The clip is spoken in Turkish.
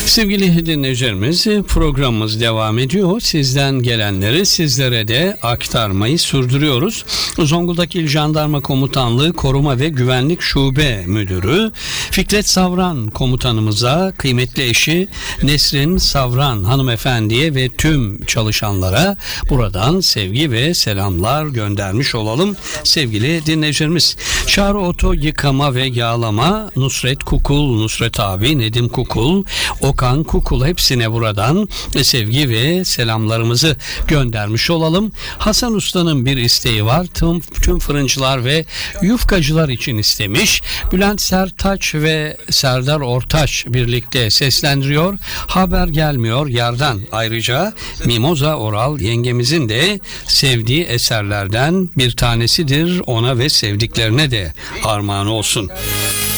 Sevgili dinleyicilerimiz, programımız devam ediyor. Sizden gelenleri sizlere de aktarmayı sürdürüyoruz. Zonguldak İl Jandarma Komutanlığı Koruma ve Güvenlik Şube Müdürü Fikret Savran komutanımıza, kıymetli eşi Nesrin Savran hanımefendiye ve tüm çalışanlara buradan sevgi ve selamlar göndermiş olalım. Sevgili dinleyicilerimiz, Çağrı Oto Yıkama ve Yağlama, Nusret Kukul, Nusret abi, Nedim Kukul, Okan Kukul, hepsine buradan sevgi ve selamlarımızı göndermiş olalım. Hasan Usta'nın bir isteği var. Tüm fırıncılar ve yufkacılar için istemiş. Bülent Sertaç ve Serdar Ortaç birlikte seslendiriyor. Haber gelmiyor yardan. Ayrıca Mimoza Oral yengemizin de sevdiği eserlerden bir tanesidir. Ona ve sevdiklerine de armağan olsun.